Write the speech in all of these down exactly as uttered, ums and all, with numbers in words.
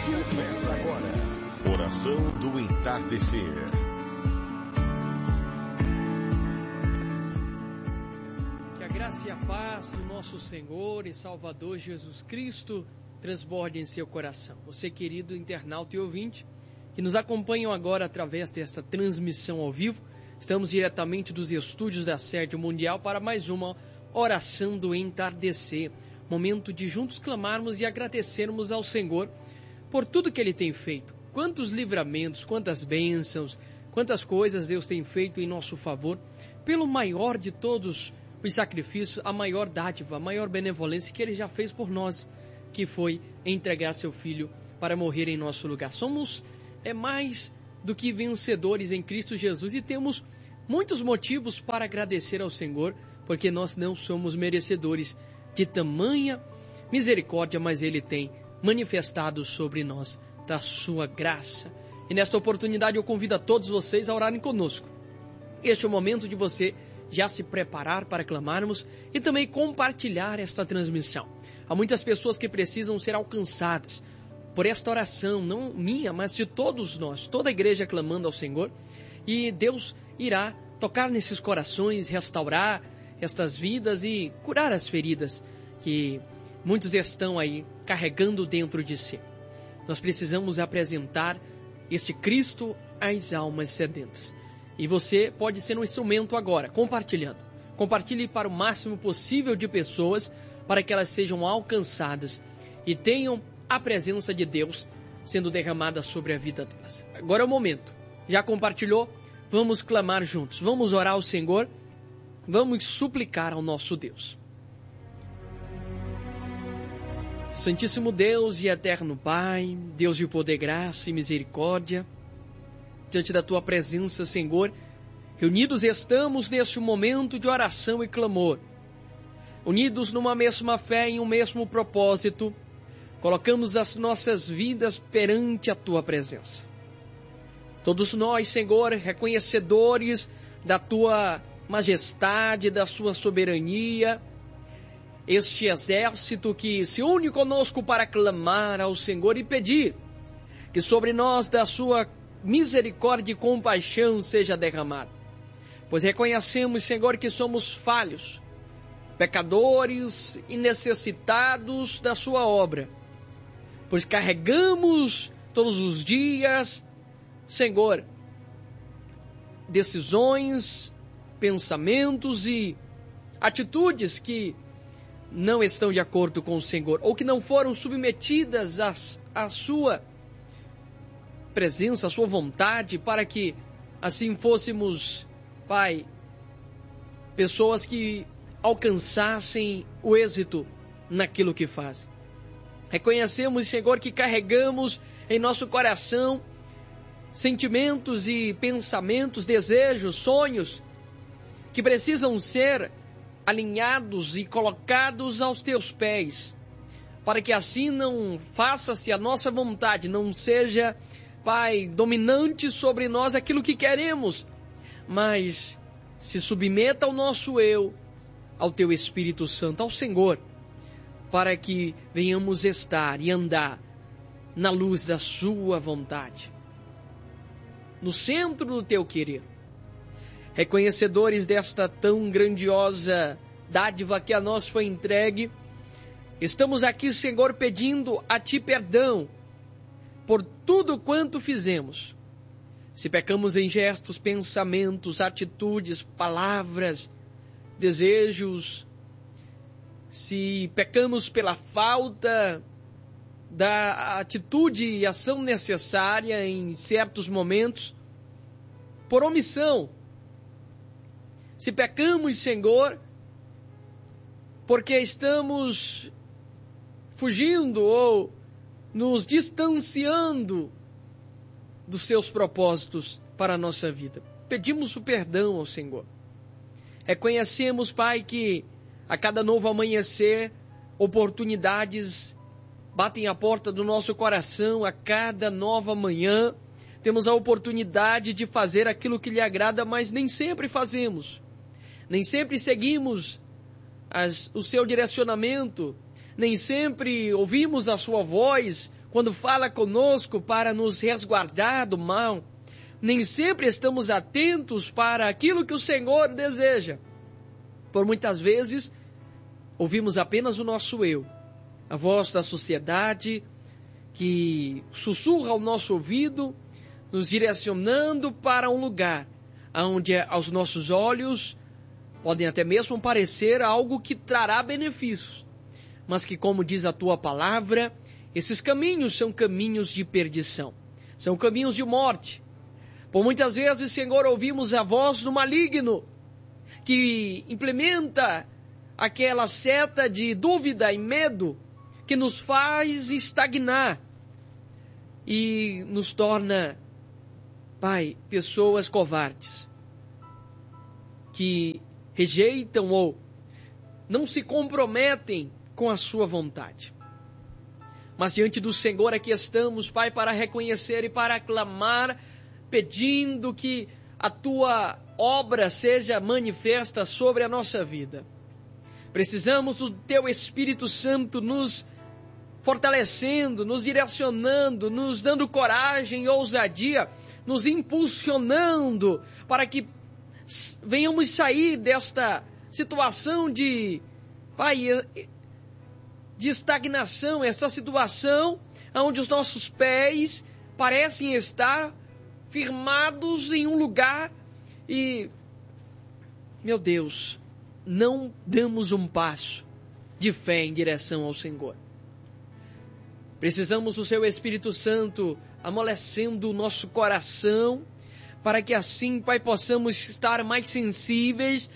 Começa agora, Oração do Entardecer. Que a graça e a paz do nosso Senhor e Salvador Jesus Cristo transborde em seu coração. Você, querido internauta e ouvinte, que nos acompanham agora através desta transmissão ao vivo, estamos diretamente dos estúdios da Sede Mundial para mais uma Oração do Entardecer, momento de juntos clamarmos e agradecermos ao Senhor por tudo que Ele tem feito. Quantos livramentos, quantas bênçãos, quantas coisas Deus tem feito em nosso favor, pelo maior de todos os sacrifícios, a maior dádiva, a maior benevolência que Ele já fez por nós, que foi entregar seu Filho para morrer em nosso lugar. Somos é mais do que vencedores em Cristo Jesus e temos muitos motivos para agradecer ao Senhor, porque nós não somos merecedores de tamanha misericórdia, mas Ele tem manifestado sobre nós da sua graça. E nesta oportunidade eu convido a todos vocês a orarem conosco. Este é o momento de você já se preparar para clamarmos e também compartilhar esta transmissão. Há muitas pessoas que precisam ser alcançadas por esta oração, não minha, mas de todos nós, toda a igreja clamando ao Senhor, e Deus irá tocar nesses corações, restaurar estas vidas e curar as feridas que muitos estão aí carregando dentro de si. Nós precisamos apresentar este Cristo às almas sedentas. E você pode ser um instrumento agora, compartilhando. Compartilhe para o máximo possível de pessoas, para que elas sejam alcançadas e tenham a presença de Deus sendo derramada sobre a vida delas. Agora é o momento. Já compartilhou? Vamos clamar juntos. Vamos orar ao Senhor. Vamos suplicar ao nosso Deus. Santíssimo Deus e eterno Pai, Deus de poder, graça e misericórdia, diante da Tua presença, Senhor, reunidos estamos neste momento de oração e clamor, unidos numa mesma fé e um mesmo propósito, colocamos as nossas vidas perante a Tua presença. Todos nós, Senhor, reconhecedores da Tua majestade, da Sua soberania, este exército que se une conosco para clamar ao Senhor e pedir que sobre nós da Sua misericórdia e compaixão seja derramada. Pois reconhecemos, Senhor, que somos falhos, pecadores e necessitados da Sua obra. Pois carregamos todos os dias, Senhor, decisões, pensamentos e atitudes que não estão de acordo com o Senhor, ou que não foram submetidas à, à Sua presença, à Sua vontade, para que assim fôssemos, Pai, pessoas que alcançassem o êxito naquilo que fazem. Reconhecemos, Senhor, que carregamos em nosso coração sentimentos e pensamentos, desejos, sonhos, que precisam ser alinhados e colocados aos Teus pés, para que assim não faça-se a nossa vontade, não seja, Pai, dominante sobre nós aquilo que queremos, mas se submeta ao nosso eu, ao Teu Espírito Santo, ao Senhor, para que venhamos estar e andar na luz da Sua vontade, no centro do Teu querer. Reconhecedores desta tão grandiosa dádiva que a nós foi entregue, estamos aqui, Senhor, pedindo a Ti perdão por tudo quanto fizemos. Se pecamos em gestos, pensamentos, atitudes, palavras, desejos, se pecamos pela falta da atitude e ação necessária em certos momentos, por omissão, se pecamos, Senhor, porque estamos fugindo ou nos distanciando dos Seus propósitos para a nossa vida, pedimos o perdão ao Senhor. Reconhecemos, Pai, que a cada novo amanhecer, oportunidades batem à porta do nosso coração. A cada nova manhã, temos a oportunidade de fazer aquilo que lhe agrada, mas nem sempre fazemos. Nem sempre seguimos as, o seu direcionamento, nem sempre ouvimos a sua voz quando fala conosco para nos resguardar do mal, nem sempre estamos atentos para aquilo que o Senhor deseja. Por muitas vezes, ouvimos apenas o nosso eu, a voz da sociedade que sussurra ao nosso ouvido, nos direcionando para um lugar onde aos nossos olhos podem até mesmo parecer algo que trará benefícios, mas que, como diz a tua palavra, esses caminhos são caminhos de perdição, são caminhos de morte. Por muitas vezes, Senhor, ouvimos a voz do maligno, que implementa aquela seta de dúvida e medo, que nos faz estagnar e nos torna, Pai, pessoas covardes, que rejeitam ou não se comprometem com a sua vontade. Mas diante do Senhor aqui estamos, Pai, para reconhecer e para clamar, pedindo que a tua obra seja manifesta sobre a nossa vida. Precisamos do teu Espírito Santo nos fortalecendo, nos direcionando, nos dando coragem e ousadia, nos impulsionando para que venhamos sair desta situação de, Pai, de estagnação, essa situação onde os nossos pés parecem estar firmados em um lugar e, meu Deus, não damos um passo de fé em direção ao Senhor. Precisamos do seu Espírito Santo amolecendo o nosso coração, para que assim, Pai, possamos estar mais sensíveis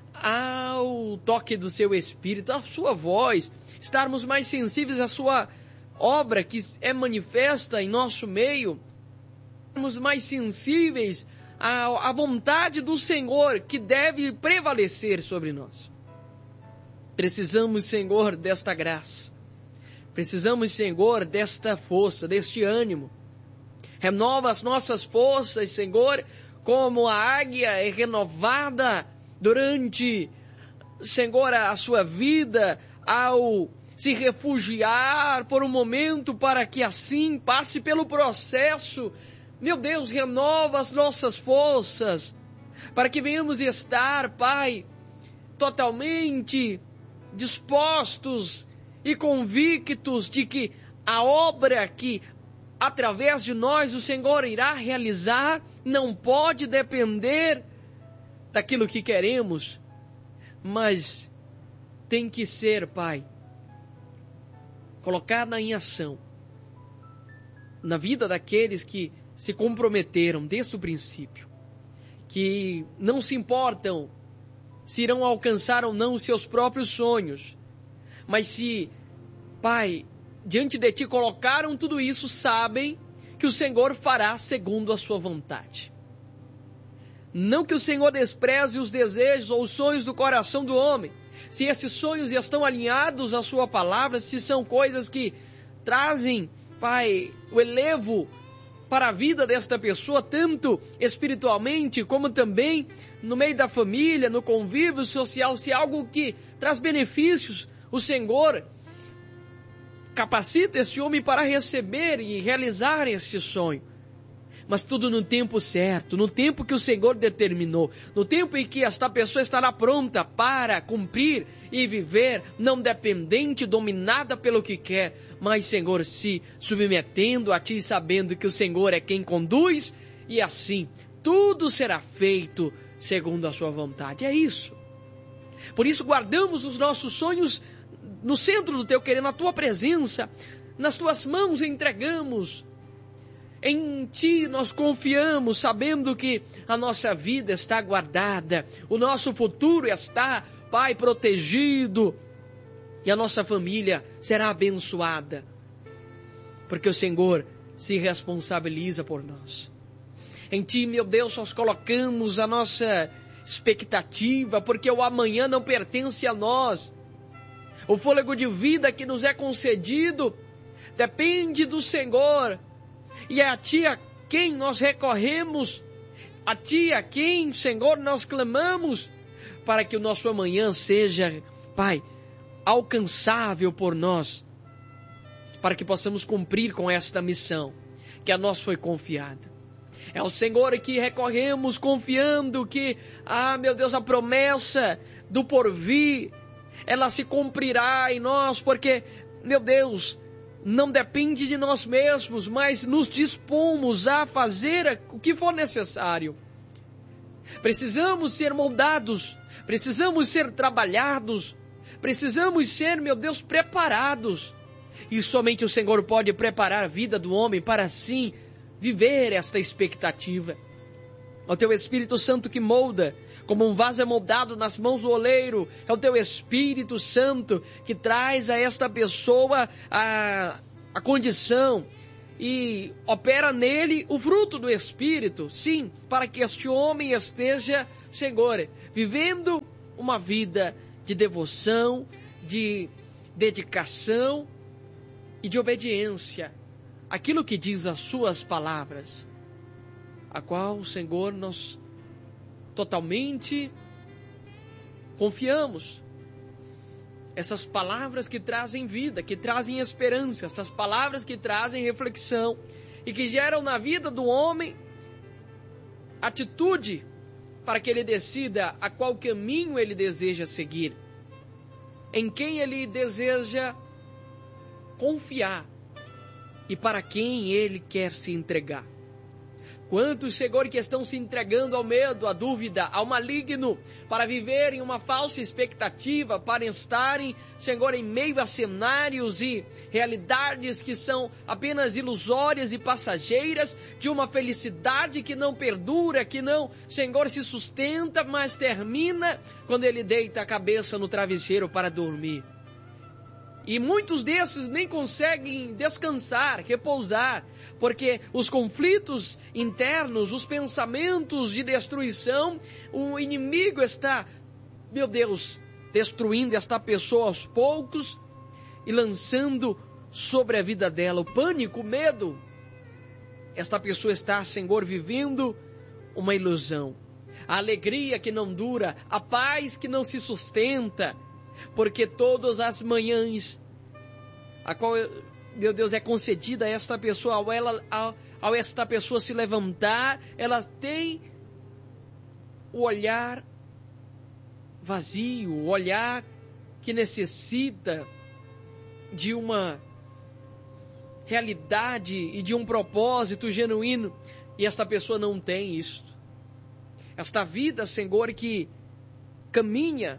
ao toque do seu Espírito, à sua voz, estarmos mais sensíveis à sua obra que é manifesta em nosso meio, estarmos mais sensíveis à, à vontade do Senhor que deve prevalecer sobre nós. Precisamos, Senhor, desta graça. Precisamos, Senhor, desta força, deste ânimo. Renova as nossas forças, Senhor, como a águia é renovada durante, Senhor, a sua vida, ao se refugiar por um momento para que assim passe pelo processo. Meu Deus, renova as nossas forças, para que venhamos estar, Pai, totalmente dispostos e convictos de que a obra que através de nós o Senhor irá realizar não pode depender daquilo que queremos, mas tem que ser, Pai, colocada em ação na vida daqueles que se comprometeram desde o princípio, que não se importam se irão alcançar ou não os seus próprios sonhos, mas se, Pai, diante de Ti colocaram tudo isso, sabem que o Senhor fará segundo a sua vontade. Não que o Senhor despreze os desejos ou os sonhos do coração do homem. Se esses sonhos estão alinhados à sua palavra, se são coisas que trazem, Pai, o elevo para a vida desta pessoa, tanto espiritualmente como também no meio da família, no convívio social, se é algo que traz benefícios, o Senhor capacita este homem para receber e realizar este sonho. Mas tudo no tempo certo, no tempo que o Senhor determinou, no tempo em que esta pessoa estará pronta para cumprir e viver, não dependente, dominada pelo que quer, mas, Senhor, se submetendo a Ti, sabendo que o Senhor é quem conduz, e assim tudo será feito segundo a Sua vontade. É isso. Por isso guardamos os nossos sonhos no centro do Teu querer, na Tua presença, nas Tuas mãos entregamos. Em Ti nós confiamos, sabendo que a nossa vida está guardada, o nosso futuro está, Pai, protegido, e a nossa família será abençoada, porque o Senhor se responsabiliza por nós. Em Ti, meu Deus, nós colocamos a nossa expectativa, porque o amanhã não pertence a nós. O fôlego de vida que nos é concedido depende do Senhor. E é a Ti a quem nós recorremos, a Ti a quem, Senhor, nós clamamos, para que o nosso amanhã seja, Pai, alcançável por nós. para que possamos cumprir com esta missão que a nós foi confiada. É ao Senhor que recorremos confiando que, ah, meu Deus, a promessa do porvir, ela se cumprirá em nós, porque, meu Deus, não depende de nós mesmos, mas nos dispomos a fazer o que for necessário. Precisamos ser moldados, precisamos ser trabalhados, precisamos ser, meu Deus, preparados. E somente o Senhor pode preparar a vida do homem para assim viver esta expectativa. É o Teu Espírito Santo que molda, como um vaso é moldado nas mãos do oleiro. É o Teu Espírito Santo que traz a esta pessoa a, a condição e opera nele o fruto do Espírito, sim, para que este homem esteja, Senhor, vivendo uma vida de devoção, de dedicação e de obediência àquilo que diz as suas palavras, a qual, Senhor, nós totalmente confiamos. Essas palavras que trazem vida, que trazem esperança, essas palavras que trazem reflexão e que geram na vida do homem atitude para que ele decida a qual caminho ele deseja seguir, em quem ele deseja confiar e para quem ele quer se entregar. Quantos, Senhor, que estão se entregando ao medo, à dúvida, ao maligno, para viverem uma falsa expectativa, para estarem, Senhor, em meio a cenários e realidades que são apenas ilusórias e passageiras, de uma felicidade que não perdura, que não, Senhor, se sustenta, mas termina quando ele deita a cabeça no travesseiro para dormir. E muitos desses nem conseguem descansar, repousar, porque os conflitos internos, os pensamentos de destruição, o inimigo está, meu Deus, destruindo esta pessoa aos poucos e lançando sobre a vida dela o pânico, o medo. Esta pessoa está, Senhor, vivendo uma ilusão. A alegria que não dura, a paz que não se sustenta, porque todas as manhãs, a qual, meu Deus, é concedida a esta pessoa, ao, ela, ao, ao esta pessoa se levantar, ela tem o olhar vazio, o olhar que necessita de uma realidade e de um propósito genuíno, e esta pessoa não tem isto. Esta vida, Senhor, que caminha,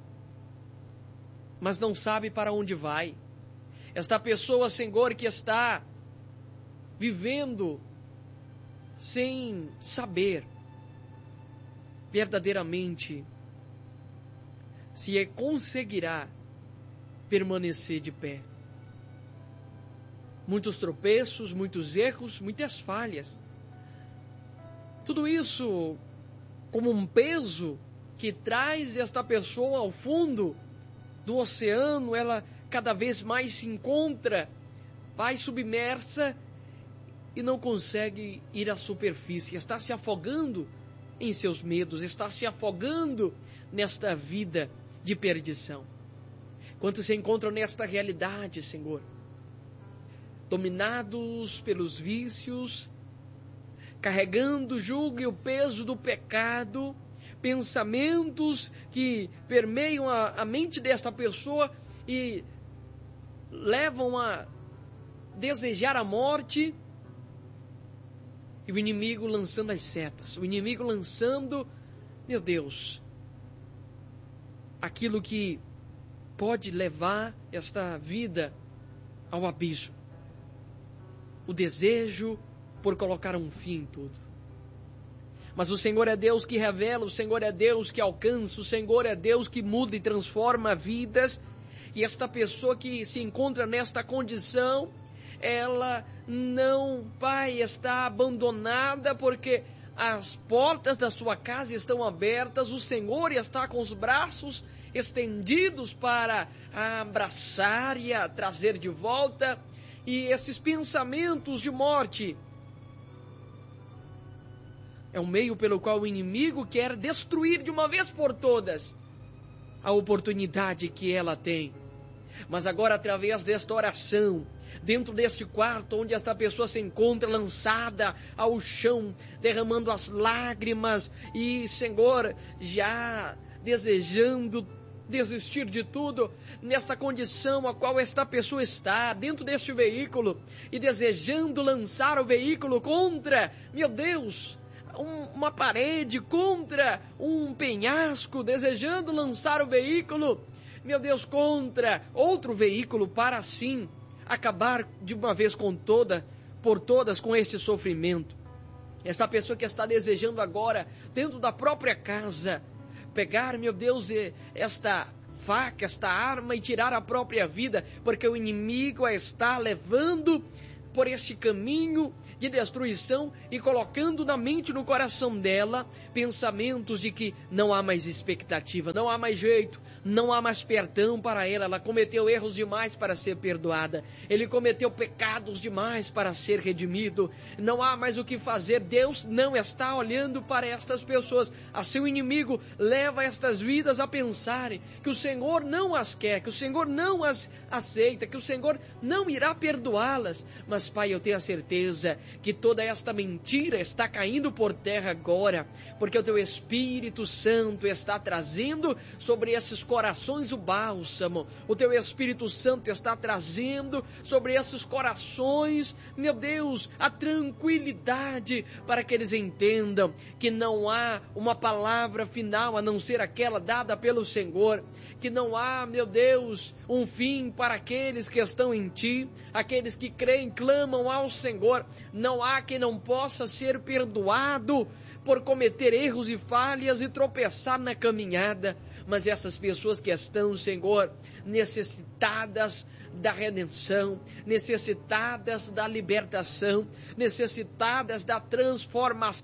mas não sabe para onde vai. Esta pessoa, Senhor, que está vivendo sem saber verdadeiramente se conseguirá permanecer de pé. Muitos tropeços, muitos erros, muitas falhas. Tudo isso como um peso que traz esta pessoa ao fundo do oceano. Ela cada vez mais se encontra, vai submersa e não consegue ir à superfície. Está se afogando em seus medos, está se afogando nesta vida de perdição. Quantos se encontram nesta realidade, Senhor? Dominados pelos vícios, carregando o jugo e o peso do pecado, pensamentos que permeiam a, a mente desta pessoa e levam a desejar a morte, e o inimigo lançando as setas, o inimigo lançando, meu Deus, aquilo que pode levar esta vida ao abismo, o desejo por colocar um fim em tudo. Mas o Senhor é Deus que revela, o Senhor é Deus que alcança, o Senhor é Deus que muda e transforma vidas. E esta pessoa que se encontra nesta condição, ela não, Pai, está abandonada, porque as portas da sua casa estão abertas, o Senhor está com os braços estendidos para a abraçar e a trazer de volta. E esses pensamentos de morte é um meio pelo qual o inimigo quer destruir de uma vez por todas a oportunidade que ela tem. Mas agora, através desta oração, dentro deste quarto onde esta pessoa se encontra, lançada ao chão, derramando as lágrimas e, Senhor, já desejando desistir de tudo, nessa condição a qual esta pessoa está, dentro deste veículo, e desejando lançar o veículo contra, meu Deus, um, uma parede, contra um penhasco, desejando lançar o veículo, meu Deus, contra outro veículo, para assim acabar de uma vez com toda, por todas, com este sofrimento. Esta pessoa que está desejando agora, dentro da própria casa, pegar, meu Deus, esta faca, esta arma e tirar a própria vida, porque o inimigo a está levando por este caminho de destruição e colocando na mente e no coração dela pensamentos de que não há mais expectativa, não há mais jeito, não há mais perdão para ela. Ela cometeu erros demais para ser perdoada, ele cometeu pecados demais para ser redimido, não há mais o que fazer. Deus não está olhando para estas pessoas. A seu inimigo leva estas vidas a pensarem que o Senhor não as quer, que o Senhor não as aceita, que o Senhor não irá perdoá-las. Mas, Pai, eu tenho a certeza que toda esta mentira está caindo por terra agora, porque o Teu Espírito Santo está trazendo sobre esses corações o bálsamo, o Teu Espírito Santo está trazendo sobre esses corações, meu Deus, a tranquilidade, para que eles entendam que não há uma palavra final a não ser aquela dada pelo Senhor, que não há, meu Deus, um fim para aqueles que estão em Ti, aqueles que creem, clamam ao Senhor. Não há quem não possa ser perdoado por cometer erros e falhas e tropeçar na caminhada, mas essas pessoas que estão, Senhor, necessitadas da redenção, necessitadas da libertação, necessitadas da transformação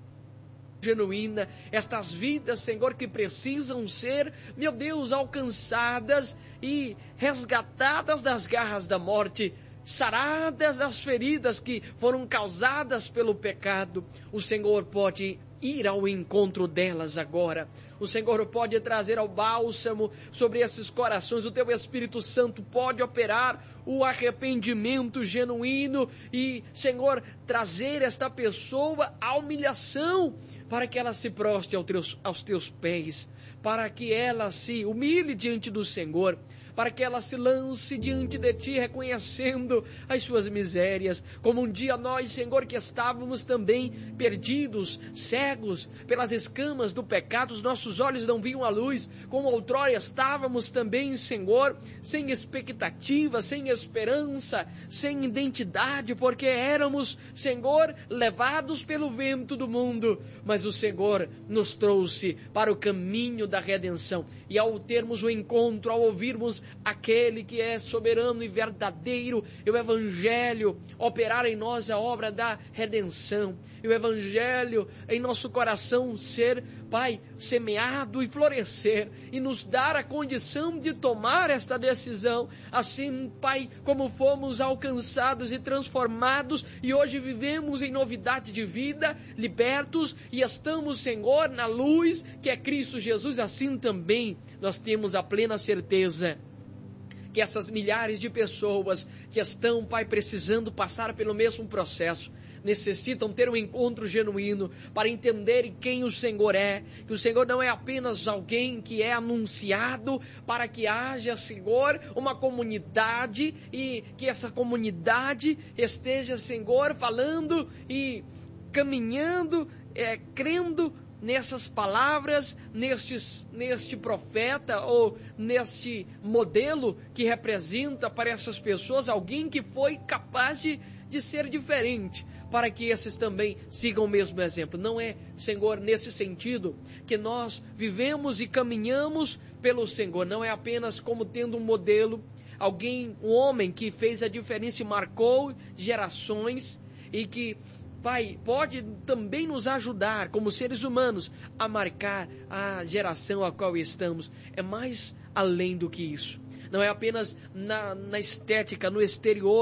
genuína, estas vidas, Senhor, que precisam ser, meu Deus, alcançadas e resgatadas das garras da morte, saradas das feridas que foram causadas pelo pecado. O Senhor pode ir ao encontro delas agora. O Senhor pode trazer ao bálsamo sobre esses corações. O Teu Espírito Santo pode operar o arrependimento genuíno e, Senhor, trazer esta pessoa à humilhação, para que ela se proste aos teus, aos teus pés, para que ela se humilhe diante do Senhor, para que ela se lance diante de Ti, reconhecendo as suas misérias, como um dia nós, Senhor, que estávamos também perdidos, cegos pelas escamas do pecado, os nossos olhos não viam a luz, como outrora estávamos também, Senhor, sem expectativa, sem esperança, sem identidade, porque éramos, Senhor, levados pelo vento do mundo, mas o Senhor nos trouxe para o caminho da redenção, e ao termos o encontro, ao ouvirmos aquele que é soberano e verdadeiro, e o Evangelho operar em nós a obra da redenção, e o Evangelho em nosso coração ser, Pai, semeado e florescer, e nos dar a condição de tomar esta decisão, assim, Pai, como fomos alcançados e transformados, e hoje vivemos em novidade de vida, libertos, e estamos, Senhor, na luz que é Cristo Jesus, assim também nós temos a plena certeza que essas milhares de pessoas que estão, Pai, precisando passar pelo mesmo processo, necessitam ter um encontro genuíno para entenderem quem o Senhor é, que o Senhor não é apenas alguém que é anunciado para que haja, Senhor, uma comunidade e que essa comunidade esteja, Senhor, falando e caminhando, é, crendo nessas palavras, nestes, neste profeta ou neste modelo que representa para essas pessoas alguém que foi capaz de, de ser diferente, para que esses também sigam o mesmo exemplo. Não é, Senhor, nesse sentido que nós vivemos e caminhamos pelo Senhor, não é apenas como tendo um modelo, alguém, um homem que fez a diferença e marcou gerações e que, Pai, pode também nos ajudar como seres humanos a marcar a geração a qual estamos. É mais além do que isso. Não é apenas na, na estética, no exterior,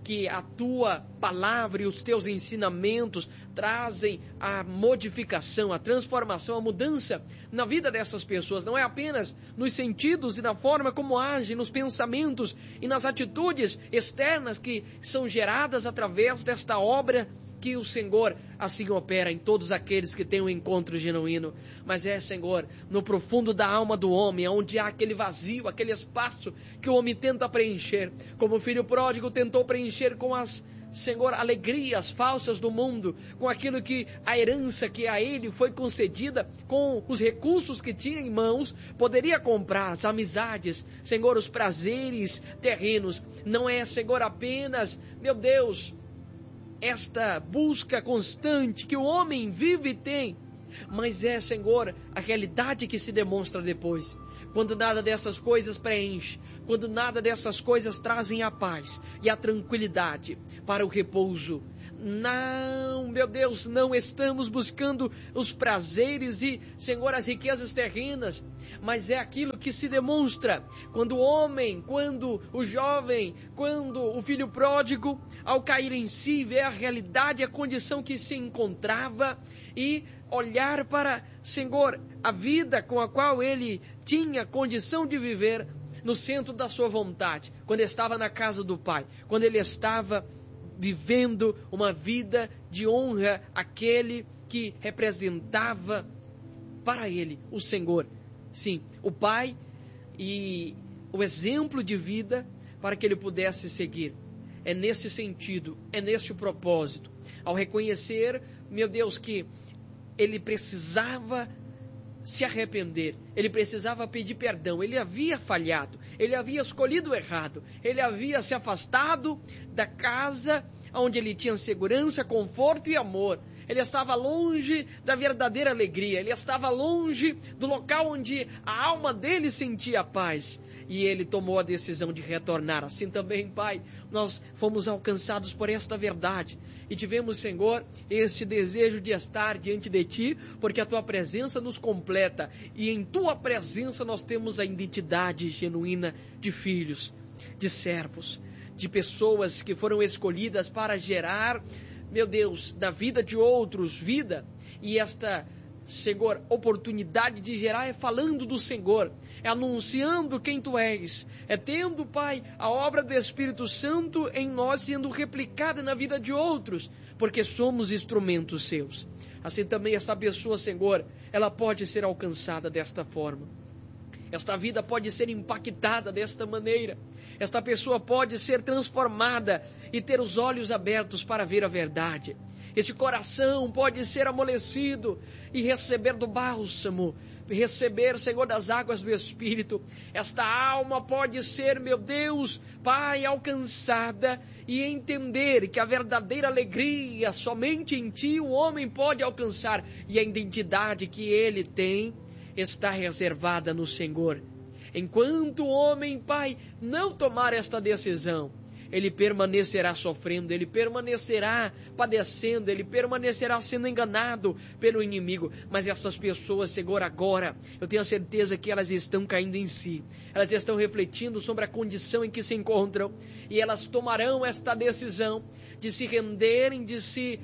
que a tua palavra e os teus ensinamentos trazem a modificação, a transformação, a mudança na vida dessas pessoas. Não é apenas nos sentidos e na forma como agem, nos pensamentos e nas atitudes externas que são geradas através desta obra que o Senhor assim opera em todos aqueles que têm um encontro genuíno. Mas é, Senhor, no profundo da alma do homem, onde há aquele vazio, aquele espaço que o homem tenta preencher, como o filho pródigo tentou preencher com as, Senhor, alegrias falsas do mundo, com aquilo que a herança que a ele foi concedida, com os recursos que tinha em mãos, poderia comprar as amizades, Senhor, os prazeres terrenos. Não é, Senhor, apenas, meu Deus, esta busca constante que o homem vive e tem, mas é, Senhor, a realidade que se demonstra depois, quando nada dessas coisas preenche, quando nada dessas coisas trazem a paz e a tranquilidade para o repouso. Não, meu Deus, não estamos buscando os prazeres e, Senhor, as riquezas terrenas, mas é aquilo que se demonstra quando o homem, quando o jovem, quando o filho pródigo, ao cair em si, vê a realidade, a condição que se encontrava e olhar para, Senhor, a vida com a qual ele tinha condição de viver no centro da sua vontade, quando estava na casa do Pai, quando ele estava vivendo uma vida de honra àquele que representava para ele o Senhor. Sim, o Pai e o exemplo de vida para que ele pudesse seguir. É nesse sentido, é neste propósito, ao reconhecer, meu Deus, que ele precisava se arrepender, ele precisava pedir perdão, ele havia falhado, ele havia escolhido errado, ele havia se afastado da casa onde ele tinha segurança, conforto e amor. Ele estava longe da verdadeira alegria, ele estava longe do local onde a alma dele sentia paz. E ele tomou a decisão de retornar. Assim também, Pai, nós fomos alcançados por esta verdade. E tivemos, Senhor, este desejo de estar diante de Ti, porque a Tua presença nos completa. E em Tua presença nós temos a identidade genuína de filhos, de servos, de pessoas que foram escolhidas para gerar, meu Deus, da vida de outros, vida. E esta, Senhor, oportunidade de gerar é falando do Senhor, é anunciando quem Tu és, é tendo, Pai, a obra do Espírito Santo em nós sendo replicada na vida de outros, porque somos instrumentos Seus. Assim também essa pessoa, Senhor, ela pode ser alcançada desta forma. Esta vida pode ser impactada desta maneira. Esta pessoa pode ser transformada e ter os olhos abertos para ver a verdade. Este coração pode ser amolecido e receber do bálsamo, receber, Senhor, das águas do Espírito. Esta alma pode ser, meu Deus, Pai, alcançada e entender que a verdadeira alegria somente em Ti o homem pode alcançar, e a identidade que ele tem está reservada no Senhor. Enquanto o homem, Pai, não tomar esta decisão, ele permanecerá sofrendo, ele permanecerá padecendo, ele permanecerá sendo enganado pelo inimigo. Mas essas pessoas, Senhor, agora, eu tenho a certeza que elas estão caindo em si, elas estão refletindo sobre a condição em que se encontram, e elas tomarão esta decisão de se renderem, de se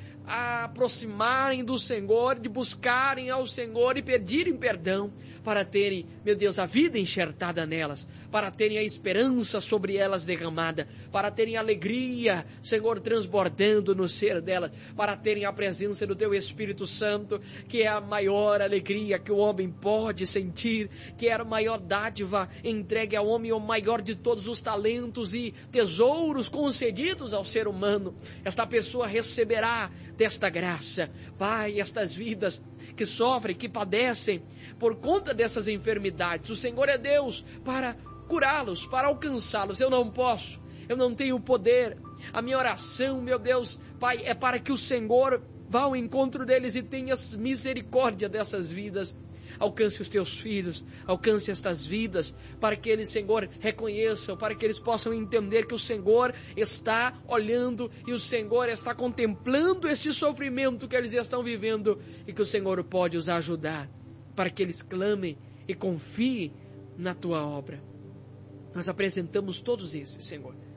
aproximarem do Senhor, de buscarem ao Senhor e pedirem perdão, para terem, meu Deus, a vida enxertada nelas, para terem a esperança sobre elas derramada, para terem alegria, Senhor, transbordando no ser delas, para terem a presença do Teu Espírito Santo, que é a maior alegria que o homem pode sentir, que é a maior dádiva entregue ao homem, o maior de todos os talentos e tesouros concedidos ao ser humano. Esta pessoa receberá desta graça. Pai, estas vidas que sofrem, que padecem por conta dessas enfermidades, o Senhor é Deus para curá-los, para alcançá-los. Eu não posso, eu não tenho poder. A minha oração, meu Deus, Pai, é para que o Senhor vá ao encontro deles e tenha misericórdia dessas vidas. Alcance os Teus filhos, alcance estas vidas, para que eles, Senhor, reconheçam, para que eles possam entender que o Senhor está olhando e o Senhor está contemplando este sofrimento que eles estão vivendo e que o Senhor pode os ajudar, para que eles clamem e confiem na Tua obra. Nós apresentamos todos esses, Senhor,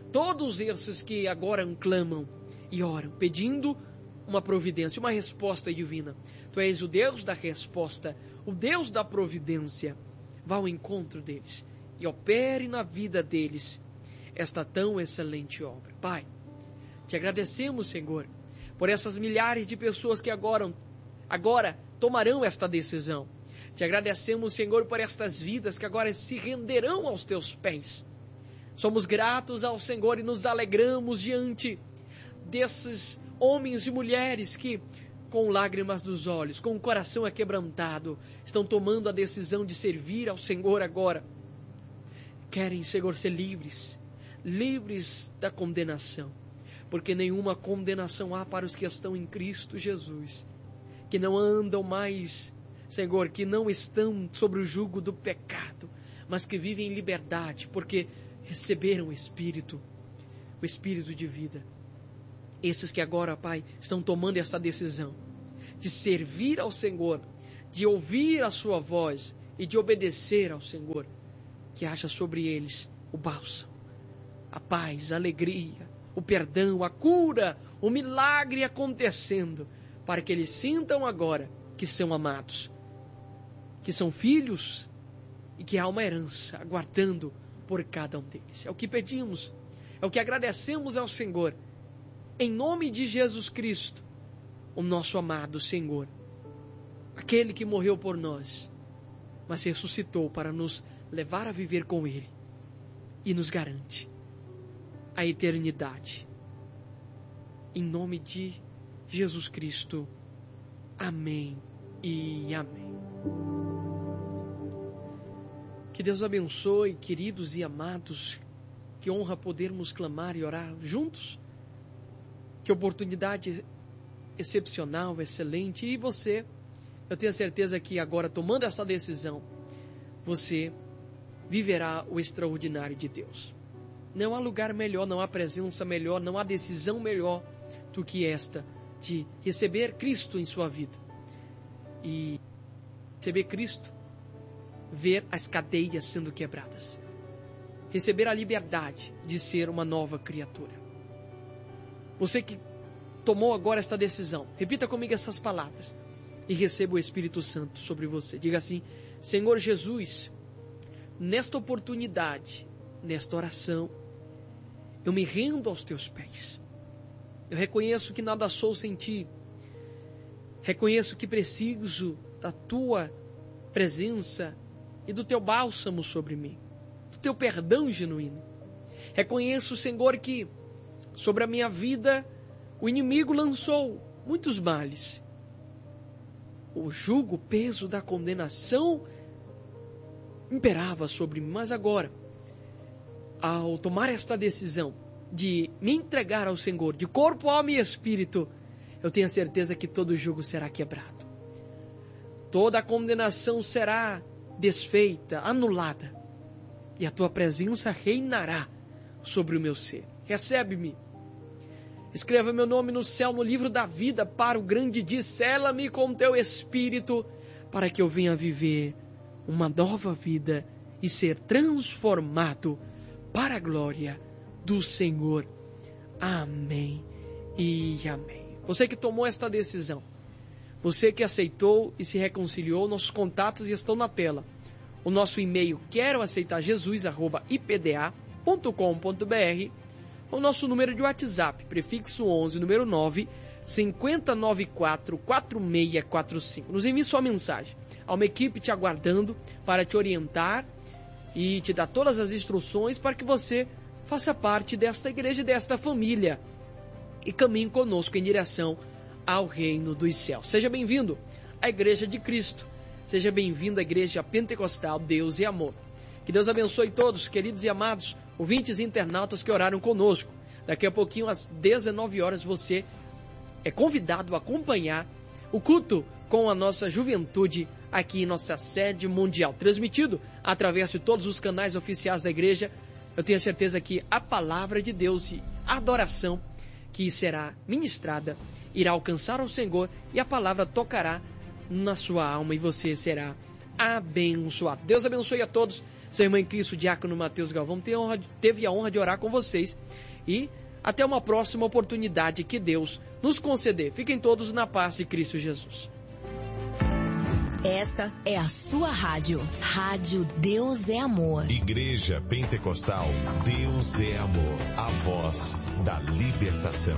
todos esses que agora clamam e oram, pedindo uma providência, uma resposta divina. Tu és o Deus da resposta, o Deus da providência. Vá ao encontro deles e opere na vida deles esta tão excelente obra. Pai, te agradecemos, Senhor, por essas milhares de pessoas que agora, agora tomarão esta decisão. Te agradecemos, Senhor, por estas vidas que agora se renderão aos teus pés. Somos gratos ao Senhor e nos alegramos diante desses homens e mulheres que, com lágrimas dos olhos, com o coração aquebrantado, estão tomando a decisão de servir ao Senhor agora. Querem, Senhor, ser livres, livres da condenação, porque nenhuma condenação há para os que estão em Cristo Jesus, que não andam mais, Senhor, que não estão sobre o jugo do pecado, mas que vivem em liberdade, porque receberam o Espírito, o Espírito de vida. Esses que agora, Pai, estão tomando essa decisão de servir ao Senhor, de ouvir a sua voz e de obedecer ao Senhor, que haja sobre eles o bálsamo, a paz, a alegria, o perdão, a cura, o milagre acontecendo, para que eles sintam agora que são amados, que são filhos e que há uma herança aguardando por cada um deles. É o que pedimos, é o que agradecemos ao Senhor, em nome de Jesus Cristo, o nosso amado Senhor, aquele que morreu por nós, mas ressuscitou para nos levar a viver com Ele e nos garante a eternidade. Em nome de Jesus Cristo. Amém e amém. Que Deus abençoe, queridos e amados. Que honra podermos clamar e orar juntos. Que oportunidade excepcional, excelente. E você, eu tenho certeza que agora, tomando essa decisão, você viverá o extraordinário de Deus. Não há lugar melhor, não há presença melhor, não há decisão melhor do que esta, de receber Cristo em sua vida. E receber Cristo, ver as cadeias sendo quebradas. Receber a liberdade de ser uma nova criatura. Você que tomou agora esta decisão, repita comigo essas palavras e receba o Espírito Santo sobre você. Diga assim: Senhor Jesus, nesta oportunidade, nesta oração, eu me rendo aos teus pés. Eu reconheço que nada sou sem ti. Reconheço que preciso da tua presença e do teu bálsamo sobre mim, do teu perdão genuíno. Reconheço, Senhor, que sobre a minha vida o inimigo lançou muitos males. O jugo, o peso da condenação imperava sobre mim, mas agora, ao tomar esta decisão de me entregar ao Senhor, de corpo, alma e espírito, eu tenho a certeza que todo jugo será quebrado. Toda a condenação será desfeita, anulada, e a tua presença reinará sobre o meu ser. Recebe-me. Escreva meu nome no céu, no livro da vida, para o grande dia. Sela-me com teu Espírito, para que eu venha viver uma nova vida e ser transformado para a glória do Senhor. Amém e amém. Você que tomou esta decisão, você que aceitou e se reconciliou, nossos contatos estão na tela. O nosso e-mail, quero aceitar jesus arroba i p d a ponto com ponto b r. O nosso número de WhatsApp, prefixo onze, número nove, cinco zero nove quatro, quatro seis quatro cinco. Nos envie sua mensagem. Há uma equipe te aguardando para te orientar e te dar todas as instruções para que você faça parte desta igreja, desta família, e caminhe conosco em direção ao reino dos céus. Seja bem-vindo à Igreja de Cristo. Seja bem-vindo à Igreja Pentecostal Deus e Amor. Que Deus abençoe todos, queridos e amados ouvintes e internautas que oraram conosco. Daqui a pouquinho, às dezenove horas, você é convidado a acompanhar o culto com a nossa juventude aqui em nossa sede mundial, transmitido através de todos os canais oficiais da igreja. Eu tenho certeza que a palavra de Deus e a adoração que será ministrada irá alcançar ao Senhor e a palavra tocará na sua alma e você será abençoado. Deus abençoe a todos. Seu irmão em Cristo, Diácono Mateus Galvão, teve a honra de orar com vocês. E até uma próxima oportunidade que Deus nos conceder. Fiquem todos na paz de Cristo Jesus. Esta é a sua rádio. Rádio Deus é Amor. Igreja Pentecostal Deus é Amor. A voz da libertação.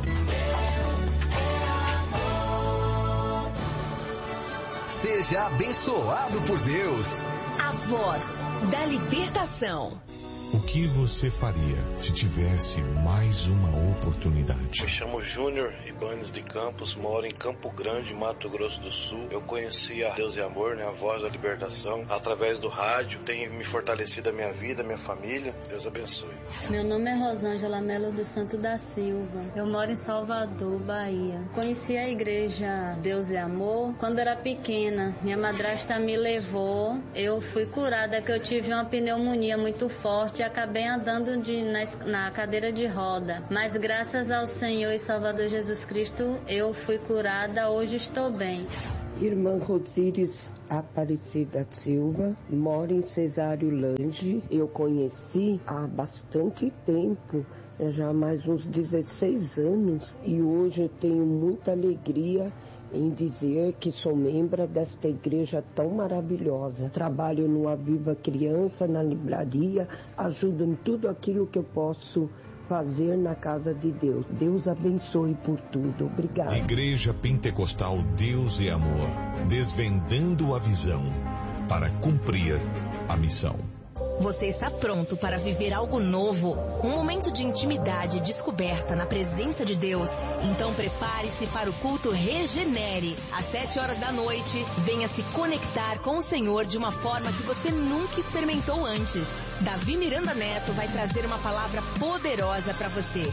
Seja abençoado por Deus. A voz da libertação. O que você faria se tivesse mais uma oportunidade? Me chamo Júnior Ibanes de Campos, moro em Campo Grande, Mato Grosso do Sul. Eu conheci a Deus é Amor, né, a voz da libertação, através do rádio. Tem me fortalecido a minha vida, a minha família. Deus abençoe. Meu nome é Rosângela Melo dos Santos da Silva. Eu moro em Salvador, Bahia. Conheci a igreja Deus é Amor quando era pequena. Minha madrasta me levou. Eu fui curada, que eu tive uma pneumonia muito forte. Acabei andando de, na, na cadeira de roda, mas graças ao Senhor e Salvador Jesus Cristo, eu fui curada, hoje estou bem. Irmã Rosíris Aparecida Silva, moro em Cesário Lange. Eu conheci há bastante tempo, já há mais uns dezesseis anos, e hoje eu tenho muita alegria em dizer que sou membro desta igreja tão maravilhosa. Trabalho no Aviva Criança, na livraria, ajudo em tudo aquilo que eu posso fazer na casa de Deus. Deus abençoe por tudo. Obrigada. Igreja Pentecostal Deus é Amor, desvendando a visão para cumprir a missão. Você está pronto para viver algo novo? Um momento de intimidade e descoberta na presença de Deus? Então prepare-se para o culto Regenere. Às sete horas da noite, venha se conectar com o Senhor de uma forma que você nunca experimentou antes. Davi Miranda Neto vai trazer uma palavra poderosa para você.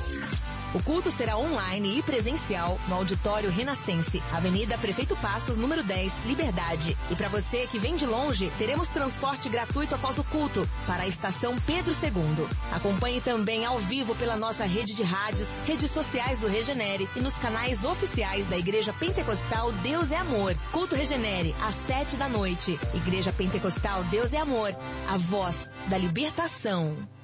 O culto será online e presencial no Auditório Renascense, Avenida Prefeito Passos, número dez, Liberdade. E para você que vem de longe, teremos transporte gratuito após o culto para a estação Pedro segundo. Acompanhe também ao vivo pela nossa rede de rádios, redes sociais do Regenere e nos canais oficiais da Igreja Pentecostal Deus é Amor. Culto Regenere, às sete da noite. Igreja Pentecostal Deus é Amor, a voz da libertação.